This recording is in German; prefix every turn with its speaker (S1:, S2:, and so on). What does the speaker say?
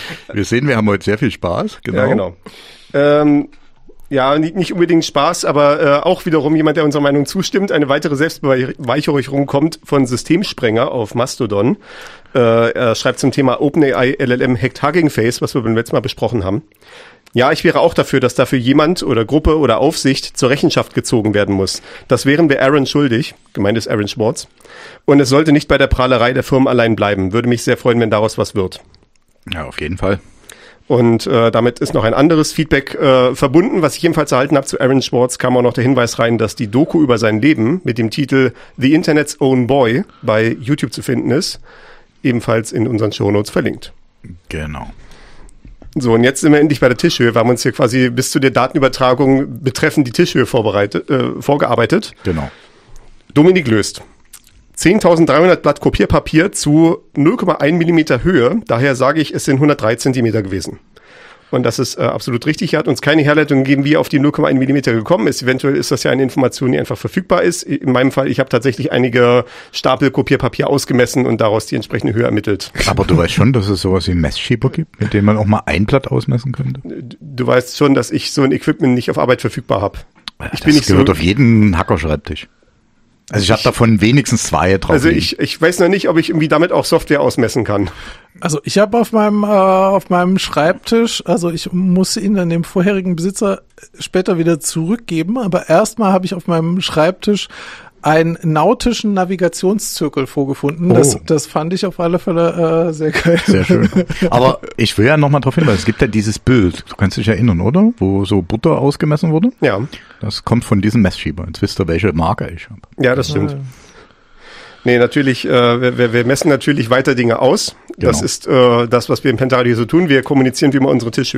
S1: Wir sehen, wir haben heute sehr viel Spaß. Genau.
S2: Ja, genau. Ja, nicht unbedingt Spaß, aber auch wiederum jemand, der unserer Meinung zustimmt. Eine weitere Selbstbeweihräucherung kommt von Systemsprenger auf Mastodon. Er schreibt zum Thema OpenAI LLM hackt Hugging Face, was wir beim letzten Mal besprochen haben. Ja, ich wäre auch dafür, dass dafür jemand oder Gruppe oder Aufsicht zur Rechenschaft gezogen werden muss. Das wären wir Aaron schuldig, gemeint ist Aaron Schwartz. Und es sollte nicht bei der Prahlerei der Firmen allein bleiben. Würde mich sehr freuen, wenn daraus was wird.
S1: Ja, auf jeden Fall.
S2: Und damit ist noch ein anderes Feedback verbunden, was ich jedenfalls erhalten habe zu Aaron Schwartz, kam auch noch der Hinweis rein, dass die Doku über sein Leben mit dem Titel The Internet's Own Boy bei YouTube zu finden ist, ebenfalls in unseren Shownotes verlinkt.
S1: Genau.
S2: So, und jetzt sind wir endlich bei der Tischhöhe. Wir haben uns hier quasi bis zu der Datenübertragung betreffend die Tischhöhe vorgearbeitet.
S1: Genau.
S2: Dominik löst. 10.300 Blatt Kopierpapier zu 0,1 Millimeter Höhe. Daher sage ich, es sind 103 Zentimeter gewesen. Und das ist absolut richtig. Er hat uns keine Herleitung gegeben, wie er auf die 0,1 Millimeter gekommen ist. Eventuell ist das ja eine Information, die einfach verfügbar ist. In meinem Fall, ich habe tatsächlich einige Stapel Kopierpapier ausgemessen und daraus die entsprechende Höhe ermittelt.
S1: Aber du weißt schon, dass es sowas wie Messschieber gibt, mit dem man auch mal ein Blatt ausmessen könnte?
S2: Du weißt schon, dass ich so ein Equipment nicht auf Arbeit verfügbar habe.
S1: Das gehört auf jeden Hackerschreibtisch. Also ich habe davon wenigstens 2 drauf.
S2: Also ich weiß noch nicht, ob ich irgendwie damit auch Software ausmessen kann.
S3: Also ich habe auf meinem Schreibtisch, also ich muss ihn dann dem vorherigen Besitzer später wieder zurückgeben, aber erstmal habe ich auf meinem Schreibtisch einen nautischen Navigationszirkel vorgefunden.
S1: Oh.
S3: Das fand ich auf alle Fälle sehr geil.
S1: Sehr schön. Aber ich will ja nochmal darauf hinweisen, es gibt ja dieses Bild, du kannst dich erinnern, oder? Wo so Butter ausgemessen wurde.
S2: Ja.
S1: Das kommt von diesem Messschieber. Jetzt wisst ihr, welche Marke ich habe.
S2: Ja, das stimmt. Nee, natürlich, wir messen natürlich weiter Dinge aus. Genau. Das ist das, was wir im Pentaradio so tun. Wir kommunizieren, wie man unsere Tische